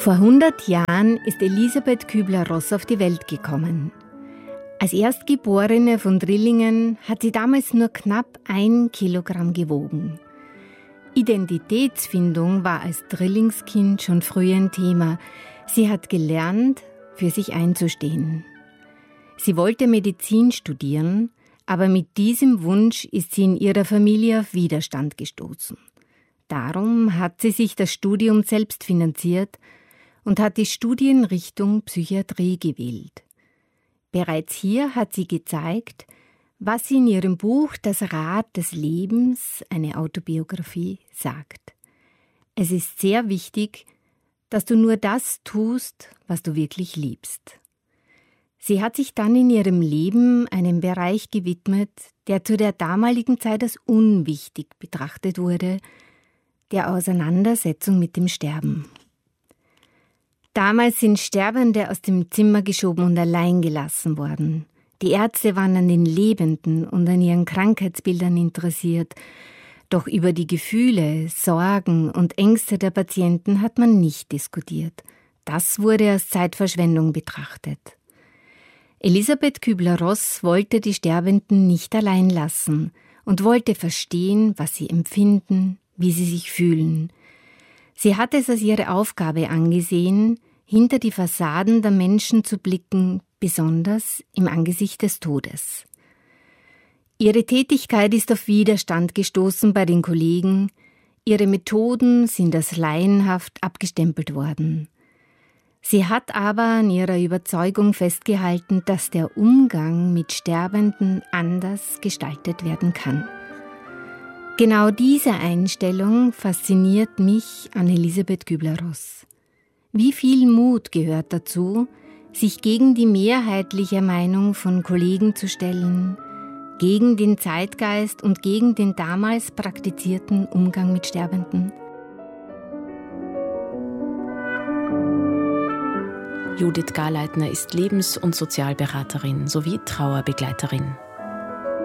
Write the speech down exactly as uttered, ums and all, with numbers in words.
Vor hundert Jahren ist Elisabeth Kübler-Ross auf die Welt gekommen. Als Erstgeborene von Drillingen hat sie damals nur knapp ein Kilogramm gewogen. Identitätsfindung war als Drillingskind schon früh ein Thema. Sie hat gelernt, für sich einzustehen. Sie wollte Medizin studieren, aber mit diesem Wunsch ist sie in ihrer Familie auf Widerstand gestoßen. Darum hat sie sich das Studium selbst finanziert und hat die Studienrichtung Psychiatrie gewählt. Bereits hier hat sie gezeigt, was sie in ihrem Buch Das Rad des Lebens, eine Autobiografie, sagt. Es ist sehr wichtig, dass du nur das tust, was du wirklich liebst. Sie hat sich dann in ihrem Leben einem Bereich gewidmet, der zu der damaligen Zeit als unwichtig betrachtet wurde, der Auseinandersetzung mit dem Sterben. Damals sind Sterbende aus dem Zimmer geschoben und allein gelassen worden. Die Ärzte waren an den Lebenden und an ihren Krankheitsbildern interessiert. Doch über die Gefühle, Sorgen und Ängste der Patienten hat man nicht diskutiert. Das wurde als Zeitverschwendung betrachtet. Elisabeth Kübler-Ross wollte die Sterbenden nicht allein lassen und wollte verstehen, was sie empfinden, wie sie sich fühlen. Sie hat es als ihre Aufgabe angesehen, hinter die Fassaden der Menschen zu blicken, besonders im Angesicht des Todes. Ihre Tätigkeit ist auf Widerstand gestoßen bei den Kollegen. Ihre Methoden sind als laienhaft abgestempelt worden. Sie hat aber an ihrer Überzeugung festgehalten, dass der Umgang mit Sterbenden anders gestaltet werden kann. Genau diese Einstellung fasziniert mich an Elisabeth Kübler-Ross. Wie viel Mut gehört dazu, sich gegen die mehrheitliche Meinung von Kollegen zu stellen, gegen den Zeitgeist und gegen den damals praktizierten Umgang mit Sterbenden? Judith Garleitner ist Lebens- und Sozialberaterin sowie Trauerbegleiterin.